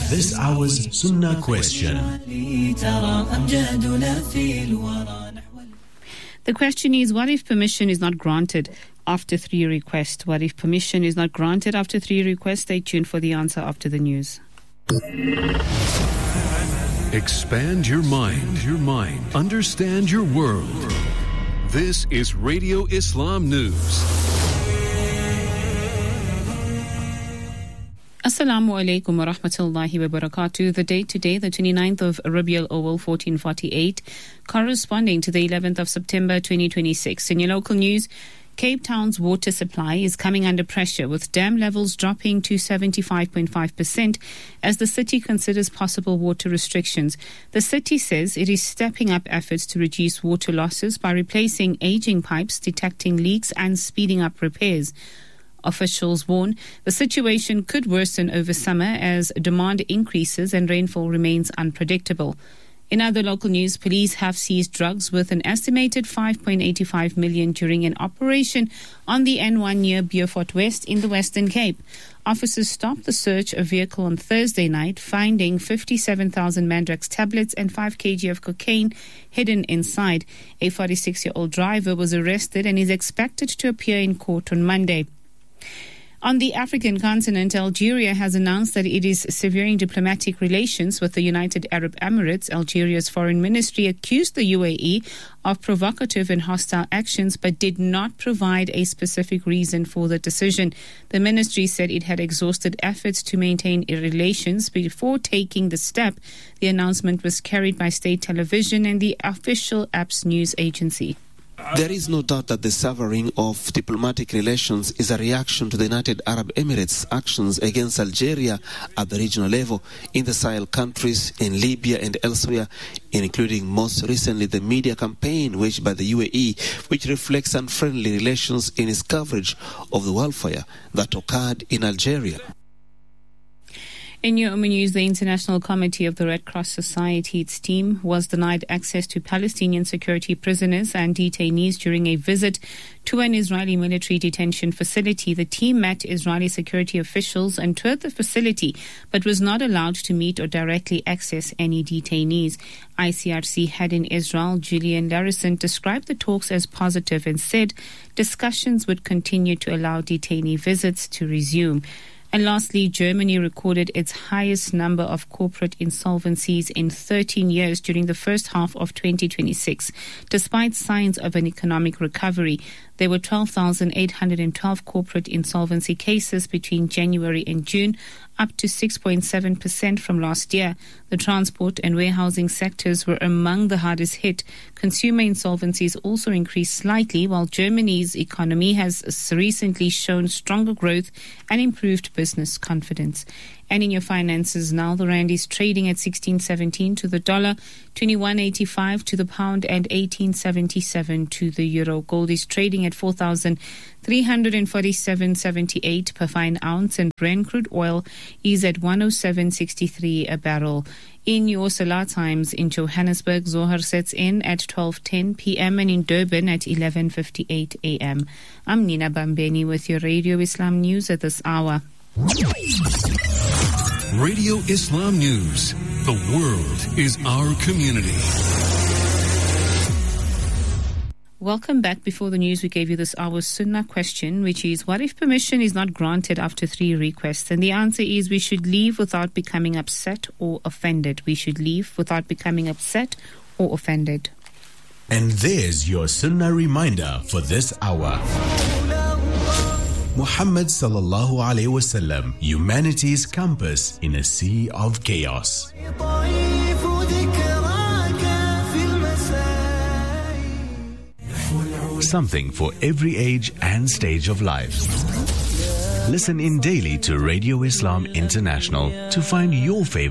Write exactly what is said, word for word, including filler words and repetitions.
This hour's Sunnah question. The question is, what if permission is not granted after three requests? What if permission is not granted after three requests? Stay tuned for the answer after the news. Expand your mind, your mind. Understand your world. This is Radio Islam News. Assalamu alaikum wa rahmatullahi wa barakatuh. The date today, the twenty-ninth of Rabiul Awwal fourteen forty-eight, corresponding to the eleventh of September twenty twenty-six. In your local news, Cape Town's water supply is coming under pressure, with dam levels dropping to seventy-five point five percent as the city considers possible water restrictions. The city says it is stepping up efforts to reduce water losses by replacing aging pipes, detecting leaks and speeding up repairs. Officials warn the situation could worsen over summer as demand increases and rainfall remains unpredictable. In other local news, police have seized drugs worth an estimated five point eight five million during an operation on the N one near Beaufort West in the Western Cape. Officers stopped the search of a vehicle on Thursday night, finding fifty-seven thousand Mandrax tablets and five kilograms of cocaine hidden inside. A forty-six-year-old driver was arrested and is expected to appear in court on Monday. On the African continent, Algeria has announced that it is severing diplomatic relations with the United Arab Emirates. Algeria's foreign ministry accused the U A E of provocative and hostile actions, but did not provide a specific reason for the decision. The ministry said it had exhausted efforts to maintain relations before taking the step. The announcement was carried by state television and the official Apps news agency. There is no doubt that the severing of diplomatic relations is a reaction to the United Arab Emirates' actions against Algeria at the regional level, in the Sahel countries, in Libya and elsewhere, including most recently the media campaign waged by the U A E, which reflects unfriendly relations in its coverage of the wildfire that occurred in Algeria. In your Umm news, the International Committee of the Red Cross Society, its team, was denied access to Palestinian security prisoners and detainees during a visit to an Israeli military detention facility. The team met Israeli security officials and toured the facility, but was not allowed to meet or directly access any detainees. I C R C head in Israel, Julian Larison, described the talks as positive and said discussions would continue to allow detainee visits to resume. And lastly, Germany recorded its highest number of corporate insolvencies in thirteen years during the first half of twenty twenty-six. Despite signs of an economic recovery, there were twelve thousand eight hundred twelve corporate insolvency cases between January and June, up to six point seven percent from last year. The transport and warehousing sectors were among the hardest hit. Consumer insolvencies also increased slightly, while Germany's economy has recently shown stronger growth and improved business confidence. And in your finances now, the rand is trading at sixteen seventeen to the dollar, twenty-one eighty-five to the pound, and eighteen seventy-seven to the euro. Gold is trading at four thousand three hundred forty-seven seventy-eight per fine ounce, and Brent crude oil is at one oh seven sixty-three a barrel. In your Salah times, in Johannesburg, Zohar sets in at twelve ten p.m. and in Durban at eleven fifty-eight a.m. I'm Nina Bambeni with your Radio Islam News at this hour. Radio Islam News. The world is our community. Welcome back. Before the news, we gave you this hour's Sunnah question, which is, what if permission is not granted after three requests? And the answer is, we should leave without becoming upset or offended. We should leave without becoming upset or offended. And there's your Sunnah reminder for this hour. Muhammad sallallahu alayhi wasallam, humanity's compass in a sea of chaos. Something for every age and stage of life. Listen in daily to Radio Islam International to find your favorite